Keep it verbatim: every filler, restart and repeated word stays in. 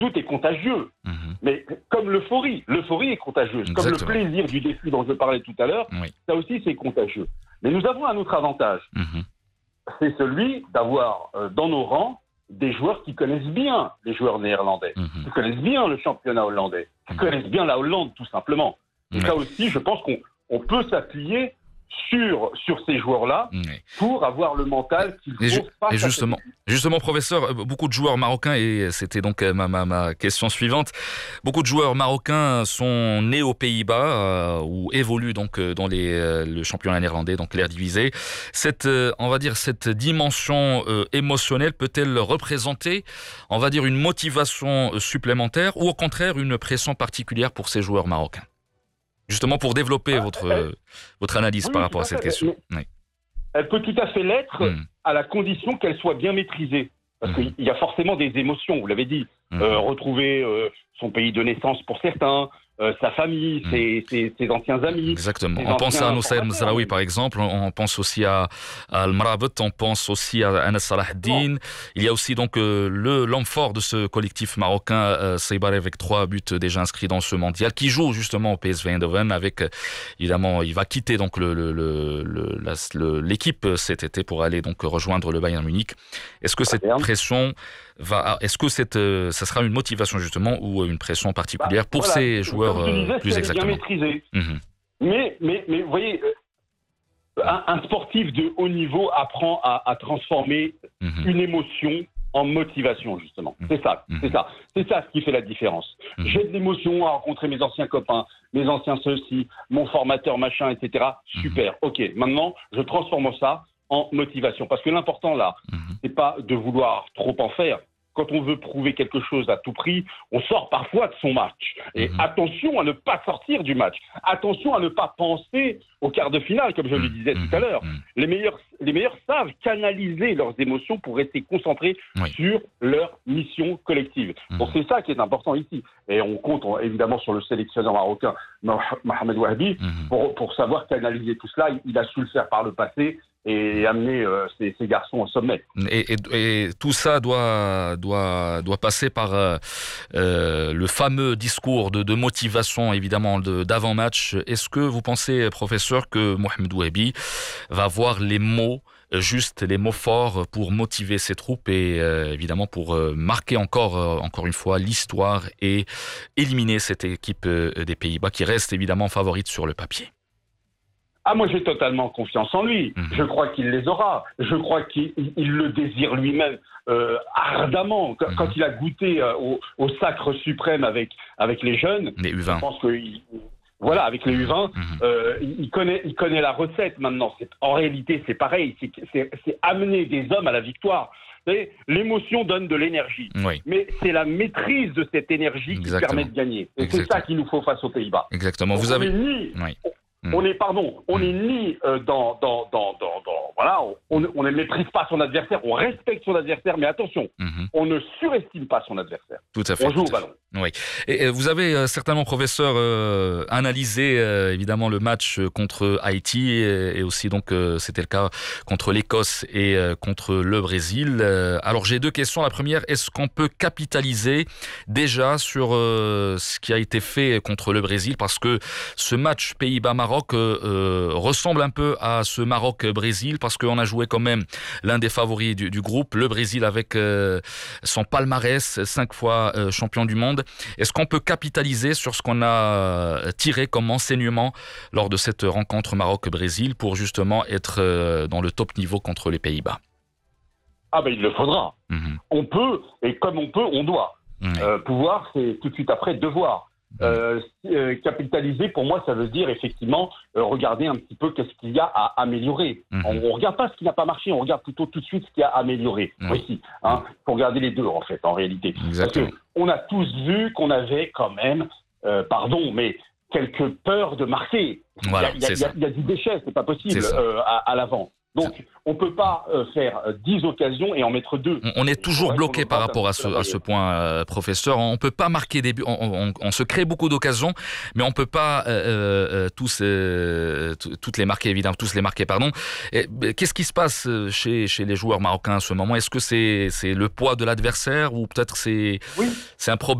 tout est contagieux. Mmh. Mais comme l'euphorie, l'euphorie est contagieuse. Exactement. Comme le plaisir du défi dont je parlais tout à l'heure, oui. ça aussi c'est contagieux. Mais nous avons un autre avantage. Mmh. C'est celui d'avoir euh, dans nos rangs des joueurs qui connaissent bien les joueurs néerlandais, mmh. qui connaissent bien le championnat hollandais, qui mmh. connaissent bien la Hollande tout simplement. Et mmh. ça aussi, je pense qu'on on peut s'appuyer sur, sur ces joueurs-là oui. pour avoir le mental qu'il faut. Et, ju- pas et justement, justement, professeur, beaucoup de joueurs marocains, et c'était donc ma, ma, ma question suivante, beaucoup de joueurs marocains sont nés aux Pays-Bas euh, ou évoluent donc dans les, euh, le championnat néerlandais, donc l'Eredivisie. Cette, euh, on va dire, cette dimension euh, émotionnelle peut-elle représenter, on va dire, une motivation supplémentaire ou au contraire une pression particulière pour ces joueurs marocains? Justement pour développer ah, votre, elle, votre analyse oui, par rapport à cette question. Oui. Elle peut tout à fait l'être mmh. à la condition qu'elle soit bien maîtrisée. Parce mmh. qu'il y a forcément des émotions, vous l'avez dit. Mmh. Euh, retrouver euh, son pays de naissance pour certains, euh, sa famille, mmh. ses, ses, ses anciens amis. Exactement. On pense à Noussair Mzraoui par exemple, on pense aussi à, à Al-Mrabet, on pense aussi à Anas Salah Din. Il y a aussi donc euh, le, l'homme fort de ce collectif marocain, euh, Seibaré, avec trois buts déjà inscrits dans ce mondial, qui joue justement au P S V Eindhoven avec, euh, évidemment, il va quitter donc le, le, le, le, la, le, l'équipe cet été pour aller donc rejoindre le Bayern Munich. Est-ce que cette pression va, est-ce que cette, euh, ça sera une motivation justement ou une pression particulière bah, pour voilà, ces joueurs comme tu disais, euh, plus exactement bien maîtrisé. Mmh. Mais, mais, mais vous voyez, un, un sportif de haut niveau apprend à, à transformer mmh. une émotion en motivation justement. Mmh. C'est ça, mmh. c'est ça, c'est ça ce qui fait la différence. Mmh. J'ai de l'émotion à rencontrer mes anciens copains, mes anciens ceux-ci, mon formateur machin, et cetera. Super. Mmh. Ok. Maintenant, je transforme ça en motivation. Parce que l'important là, mmh. c'est pas de vouloir trop en faire. Quand on veut prouver quelque chose à tout prix, on sort parfois de son match. Et mmh. attention à ne pas sortir du match. Attention à ne pas penser au quart de finale, comme je mmh. le disais mmh. tout à l'heure. Mmh. Les meilleurs, les meilleurs savent canaliser leurs émotions pour rester concentrés oui. sur leur mission collective. Mmh. Donc c'est ça qui est important ici. Et on compte on, évidemment sur le sélectionneur marocain, Mohamed Wahabi, mmh. pour, pour savoir canaliser tout cela. Il a su le faire par le passé et amener euh, ces, ces garçons au sommet. Et, et, et tout ça doit, doit, doit passer par euh, euh, le fameux discours de, de motivation, évidemment, de, d'avant-match. Est-ce que vous pensez, professeur, que Mohamed Wahabi va avoir les mots, juste les mots forts pour motiver ses troupes et euh, évidemment pour euh, marquer encore, euh, encore une fois l'histoire et éliminer cette équipe euh, des Pays-Bas qui reste évidemment favorite sur le papier? Ah, moi, j'ai totalement confiance en lui. Mmh. Je crois qu'il les aura. Je crois qu'il il le désire lui-même euh, ardemment. Quand, mmh. quand il a goûté euh, au, au sacre suprême avec, avec les jeunes, les U vingt. Je pense que il, voilà, avec les U vingt, mmh. euh, il, connaît, il connaît la recette maintenant. C'est, en réalité, c'est pareil. C'est, c'est, c'est amener des hommes à la victoire. Vous savez, l'émotion donne de l'énergie. Oui. Mais c'est la maîtrise de cette énergie Exactement. Qui permet de gagner. Et Exactement. C'est ça qu'il nous faut face aux Pays-Bas. Exactement. Donc, Vous avez... Ni... Oui. On est, pardon, on n'est mmh. ni euh, dans, dans, dans, dans, dans, voilà, on, on ne méprise pas son adversaire, on respecte son adversaire, mais attention, mmh. on ne surestime pas son adversaire. Tout à fait. On joue au ballon. Oui. Et, et vous avez euh, certainement, professeur, euh, analysé euh, évidemment le match contre Haïti et, et aussi donc euh, c'était le cas contre l'Écosse et euh, contre le Brésil. Euh, alors j'ai deux questions. La première, est-ce qu'on peut capitaliser déjà sur euh, ce qui a été fait contre le Brésil, parce que ce match Pays-Bas-Maroc Euh, ressemble un peu à ce Maroc-Brésil, parce qu'on a joué quand même l'un des favoris du, du groupe, le Brésil avec euh, son palmarès, cinq fois euh, champion du monde. Est-ce qu'on peut capitaliser sur ce qu'on a tiré comme enseignement lors de cette rencontre Maroc-Brésil pour justement être euh, dans le top niveau contre les Pays-Bas? Ah ben il le faudra. Mmh. On peut, et comme on peut, on doit. Mmh. Euh, pouvoir, c'est tout de suite après devoir. Euh, euh, capitaliser, pour moi, ça veut dire effectivement euh, regarder un petit peu qu'est-ce qu'il y a à améliorer. Mmh. On ne regarde pas ce qui n'a pas marché, on regarde plutôt tout de suite ce qu'il y a à améliorer. Mmh. Aussi, hein, faut regarder les deux en fait, en réalité. Exactement. Parce que on a tous vu qu'on avait quand même, euh, pardon, mais quelques peurs de marquer. Voilà, il, y a, il, y a, il y a du déchet, c'est pas possible c'est euh, à, à l'avant. Donc, on ne peut pas euh, faire dix occasions et en mettre deux. On est toujours bloqué par rapport à ce, à ce point, euh, professeur. On ne peut pas marquer des buts. On, on, on se crée beaucoup d'occasions, mais on ne peut pas euh, euh, tous, euh, toutes les marquer, évidemment, tous les marquer, pardon. Et, qu'est-ce qui se passe chez, chez les joueurs marocains à ce moment? Est-ce que c'est, c'est le poids de l'adversaire ou peut-être c'est, oui. c'est un problème?